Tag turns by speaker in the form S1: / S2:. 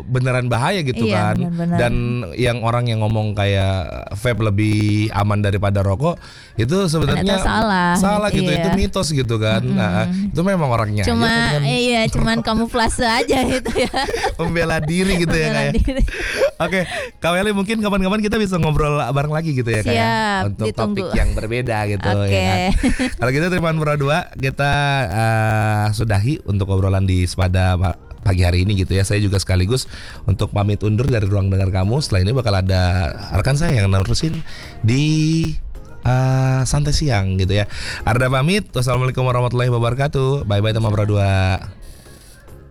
S1: beneran bahaya gitu
S2: Iya,
S1: kan.
S2: benar-benar.
S1: Dan yang orang yang ngomong kayak vape lebih aman daripada rokok itu sebenarnya
S2: Ternyata salah
S1: gitu.
S2: iya.
S1: Itu mitos gitu kan. Nah, itu memang orangnya
S2: Cuma
S1: aja kan
S2: cuman kamuflase aja gitu ya.
S1: membela diri gitu ya
S2: Membela
S1: kayak.
S2: diri.
S1: Oke, Kak Welly mungkin kapan-kapan kita bisa ngobrol bareng lagi gitu ya kayak
S2: Siap,
S1: untuk
S2: ditunggu.
S1: topik yang berbeda gitu
S2: Oke.
S1: ya kan. Kalau gitu Tripan Berdua kita sudahi untuk obrolan di Sepada pagi hari ini gitu ya. Saya juga sekaligus untuk pamit undur dari ruang dengar kamu. Setelah ini bakal ada rekan saya yang nerusin di santai siang gitu ya. Arda pamit. Wassalamualaikum warahmatullahi wabarakatuh. Bye bye teman berdua.